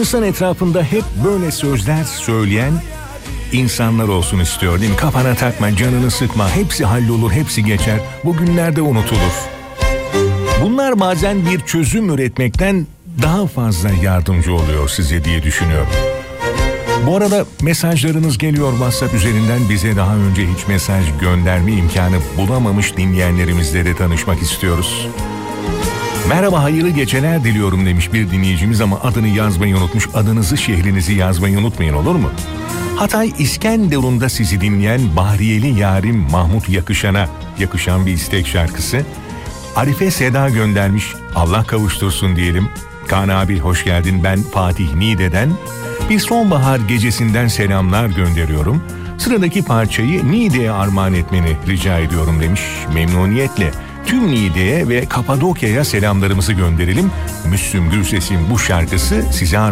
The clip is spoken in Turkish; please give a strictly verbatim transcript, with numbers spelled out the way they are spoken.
İnsan etrafında hep böyle sözler söyleyen insanlar olsun istiyor değil mi? Kafana takma, canını sıkma, hepsi hallolur, hepsi geçer, bugünlerde unutulur. Bunlar bazen bir çözüm üretmekten daha fazla yardımcı oluyor size diye düşünüyorum. Bu arada mesajlarınız geliyor WhatsApp üzerinden. Bize daha önce hiç mesaj gönderme imkanı bulamamış dinleyenlerimizle de tanışmak istiyoruz. Merhaba, hayırlı geceler diliyorum demiş bir dinleyicimiz ama adını yazmayı unutmuş. Adınızı, şehrinizi yazmayı unutmayın, olur mu? Hatay İskenderun'da sizi dinleyen Bahriyeli yarim Mahmut Yakışan'a yakışan bir istek şarkısı. Arife Seda göndermiş. Allah kavuştursun diyelim. Kaan abi hoş geldin, ben Fatih Niğde'den. Bir sonbahar gecesinden selamlar gönderiyorum. Sıradaki parçayı Niğde'ye armağan etmeni rica ediyorum demiş. Memnuniyetle tüm Niğde'ye ve Kapadokya'ya selamlarımızı gönderelim. Müslüm Gürses'in bu şarkısı size armağan.